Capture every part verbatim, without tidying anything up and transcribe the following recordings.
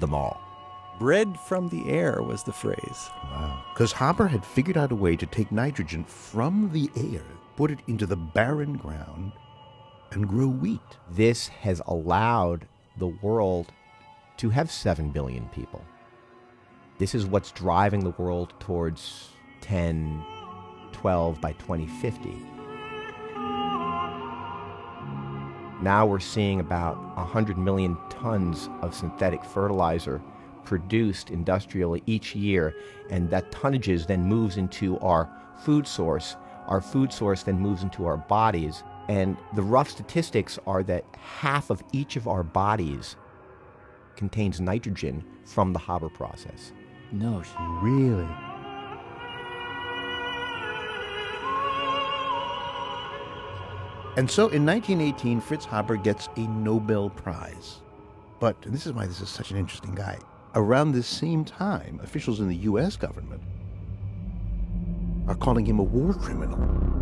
them all. Bread from the air was the phrase. Wow. Because Haber had figured out a way to take nitrogen from the air, put it into the barren ground, and grow wheat. This has allowed the world to have seven billion people. This is what's driving the world towards ten, twelve by twenty fifty. Now we're seeing about one hundred million tons of synthetic fertilizer produced industrially each year, and that tonnages then moves into our food source. Our food source then moves into our bodies, and the rough statistics are that half of each of our bodies contains nitrogen from the Haber process. No. Really? And so in nineteen eighteen, Fritz Haber gets a Nobel Prize. But, and this is why this is such an interesting guy, around this same time, officials in the U S government are calling him a war criminal.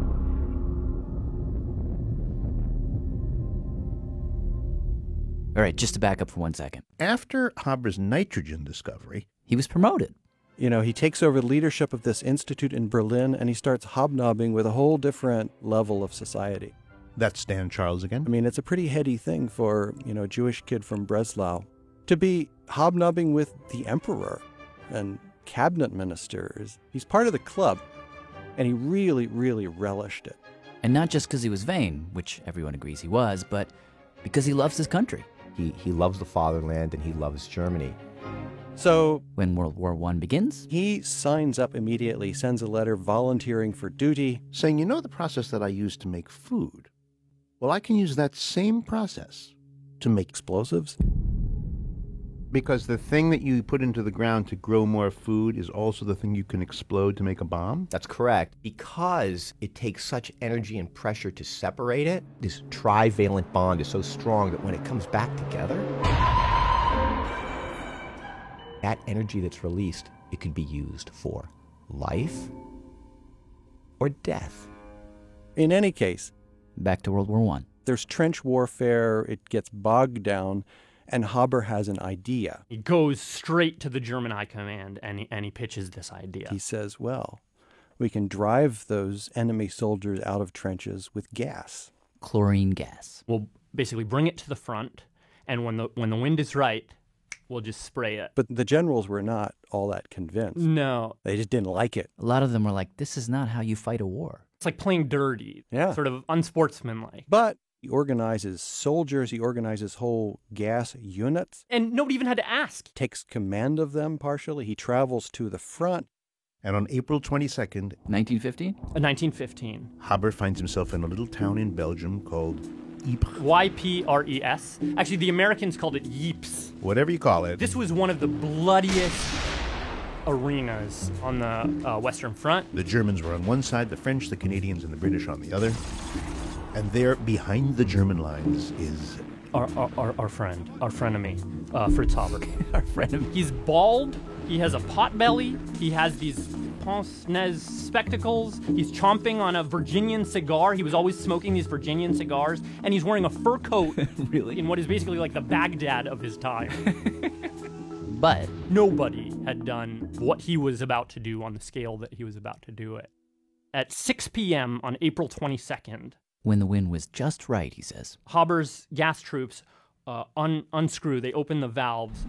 All right, just to back up for one second. After Haber's nitrogen discovery, he was promoted. You know, he takes over leadership of this institute in Berlin, and he starts hobnobbing with a whole different level of society. That's Stan Charles again. I mean, it's a pretty heady thing for, you know, a Jewish kid from Breslau to be hobnobbing with the emperor and cabinet ministers. He's part of the club, and he really, really relished it. And not just because he was vain, which everyone agrees he was, but because he loves his country. He, he loves the fatherland, and he loves Germany. So when World War One begins, he signs up immediately, sends a letter volunteering for duty, saying, you know the process that I use to make food? Well, I can use that same process to make explosives. Because the thing that you put into the ground to grow more food is also the thing you can explode to make a bomb? That's correct. Because it takes such energy and pressure to separate it, this trivalent bond is so strong that when it comes back together, that energy that's released, it could be used for life or death. In any case, back to World War One. There's trench warfare, it gets bogged down, and Haber has an idea. He goes straight to the German high command and he, and he pitches this idea. He says, well, we can drive those enemy soldiers out of trenches with gas. Chlorine gas. We'll basically bring it to the front, and when the when the wind is right, we'll just spray it. But the generals were not all that convinced. No. They just didn't like it. A lot of them were like, this is not how you fight a war. It's like playing dirty. Yeah. Sort of unsportsmanlike. But he organizes soldiers, he organizes whole gas units. And nobody even had to ask. Takes command of them partially. He travels to the front. And on April twenty-second, nineteen fifteen? Uh, nineteen fifteen. Haber finds himself in a little town in Belgium called Ypres. Y P R E S. Actually, the Americans called it Ypres. Whatever you call it. This was one of the bloodiest arenas on the uh, Western Front. The Germans were on one side, the French, the Canadians, and the British on the other. And there, behind the German lines, is... Our our, our, our friend, our frenemy, uh, Fritz Haber. Our frenemy. He's bald, he has a pot belly, he has these pince-nez spectacles, he's chomping on a Virginian cigar. He was always smoking these Virginian cigars, and he's wearing a fur coat really? in what is basically like the Baghdad of his time. But nobody had done what he was about to do on the scale that he was about to do it. At six p.m. on April twenty-second, when the wind was just right, he says, Haber's gas troops uh, un- unscrew, they open the valves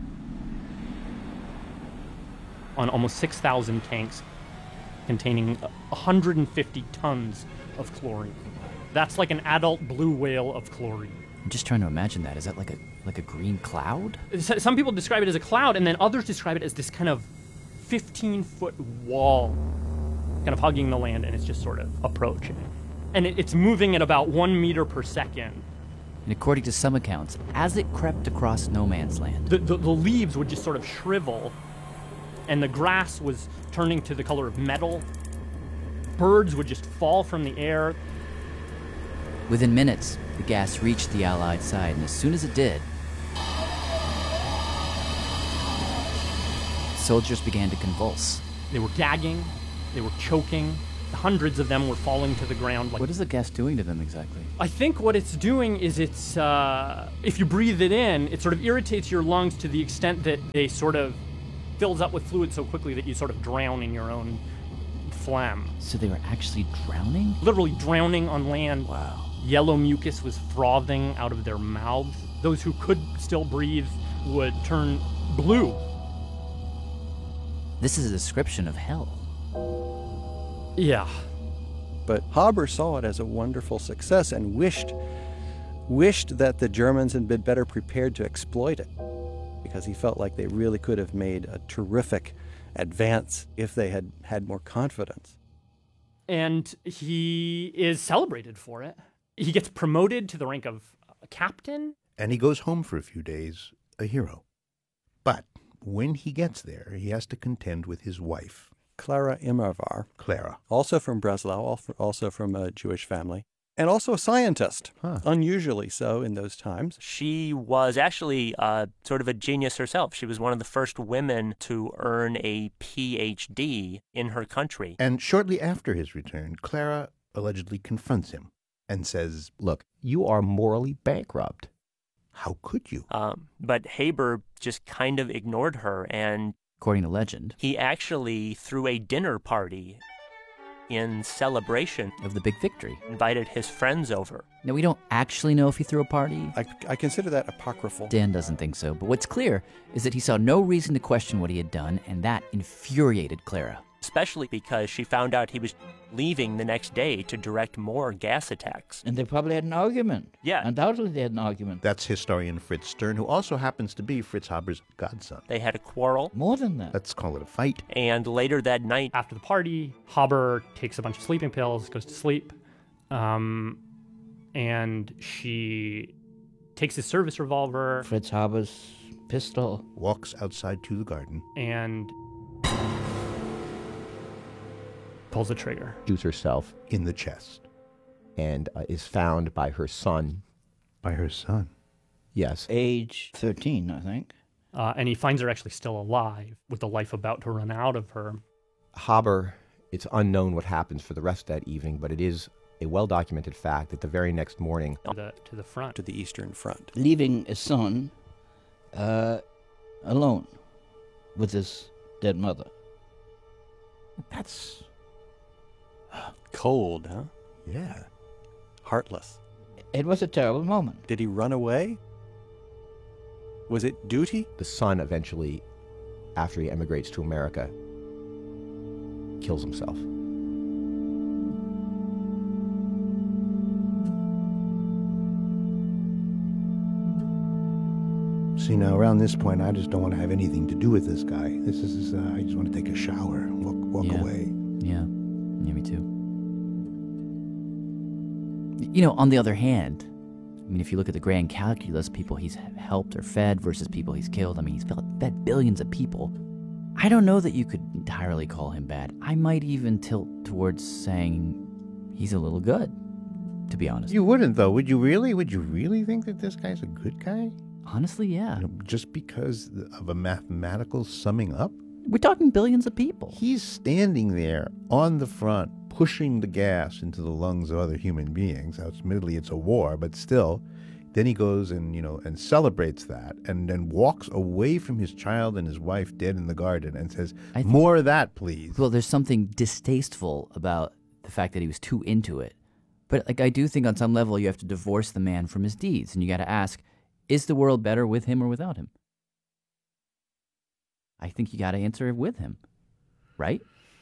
on almost six thousand tanks containing one hundred fifty tons of chlorine. That's like an adult blue whale of chlorine. I'm just trying to imagine that. Is that like a like a green cloud? Some people describe it as a cloud, and then others describe it as this kind of fifteen-foot wall kind of hugging the land, and it's just sort of approaching. And it, it's moving at about one meter per second. And according to some accounts, as it crept across no man's land, the, the, the leaves would just sort of shrivel, and the grass was turning to the color of metal. Birds would just fall from the air. Within minutes, the gas reached the Allied side, and as soon as it did, soldiers began to convulse. They were gagging, they were choking, Hundreds of them were falling to the ground. Like, What is the gas doing to them exactly? I think what it's doing is it's, uh, if you breathe it in, it sort of irritates your lungs to the extent that they sort of fills up with fluid so quickly that you sort of drown in your own phlegm. So they were actually drowning? Literally drowning on land. Wow. Yellow mucus was frothing out of their mouths. Those who could still breathe would turn blue. This is a description of hell. Yeah. But Haber saw it as a wonderful success and wished wished that the Germans had been better prepared to exploit it, because he felt like they really could have made a terrific advance if they had had more confidence. And he is celebrated for it. He gets promoted to the rank of a captain. And he goes home for a few days, a hero. But when he gets there, he has to contend with his wife, Clara Immerwahr, Clara. also from Breslau, also from a Jewish family, and also a scientist, Huh. unusually so in those times. She was actually uh, sort of a genius herself. She was one of the first women to earn a P H D in her country. And shortly after his return, Clara allegedly confronts him and says, Look, you are morally bankrupt. how could you? Um, but Haber just kind of ignored her, and According to legend, he actually threw a dinner party in celebration, of the big victory. invited his friends over. Now, we don't actually know if he threw a party. I, I consider that apocryphal. Dan doesn't think so, but what's clear is that he saw no reason to question what he had done, and that infuriated Clara. Especially because she found out he was leaving the next day to direct more gas attacks. And they probably had an argument. Yeah. Undoubtedly they had an argument. That's historian Fritz Stern, who also happens to be Fritz Haber's godson. They had a quarrel, More than that. Let's call it a fight. and later that night, After the party, Haber takes a bunch of sleeping pills, goes to sleep, um, and she takes his service revolver Fritz Haber's pistol. Walks outside to the garden. and pulls the trigger. Shoots herself In the chest. and uh, is found by her son. By her son. Yes. Age thirteen, I think. Uh, and he finds her actually still alive, with the life about to run out of her. Haber, it's unknown what happens for the rest of that evening, but it is a well-documented fact that the very next morning, To the, to the front. To the Eastern Front. Leaving a son uh, alone with his dead mother. That's... Cold, huh? yeah. Heartless. It was a terrible moment. Did he run away? Was it duty? the son eventually, after he emigrates to America, kills himself. See, now around this point, I just don't want to have anything to do with this guy. This is, uh, I just want to take a shower and walk, walk Yeah. away. Yeah. Yeah, me too. You know, on the other hand, I mean, if you look at the grand calculus, people he's helped or fed versus people he's killed, I mean, he's fed billions of people. I don't know that you could entirely call him bad. I might even tilt towards saying he's a little good, to be honest. You wouldn't, though, would you really? Would you really think that this guy's a good guy? Honestly, yeah. You know, just because of a mathematical summing up? We're talking billions of people. He's standing there on the front, pushing the gas into the lungs of other human beings. Now, admittedly, it's a war, but still. Then he goes and, you know, and celebrates that, and then walks away from his child and his wife dead in the garden and says, I th- more of that, please. Well, there's something distasteful about the fact that he was too into it. But like I do think on some level you have to divorce the man from his deeds, and you got to ask, is the world better with him or without him? I think you got to answer it with him, right?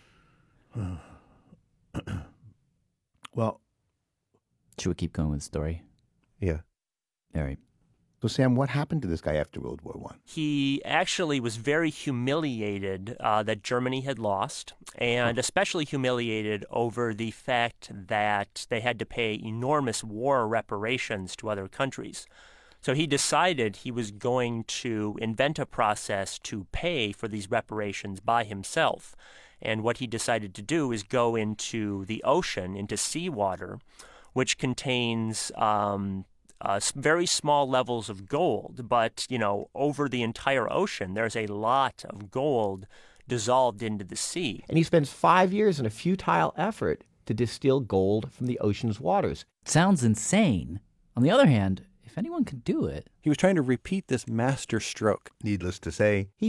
Well, Should we keep going with the story? yeah. All right. So, Sam, what happened to this guy after World War One? he actually was very humiliated uh, that Germany had lost, and especially humiliated over the fact that they had to pay enormous war reparations to other countries. So he decided he was going to invent a process to pay for these reparations by himself. And what he decided to do is go into the ocean, into seawater, which contains um, uh, s- very small levels of gold. But, you know, over the entire ocean, there's a lot of gold dissolved into the sea. And he spends five years in a futile effort to distill gold from the ocean's waters. Sounds insane. On the other hand, if anyone could do it, He was trying to repeat this master stroke. Needless to say, He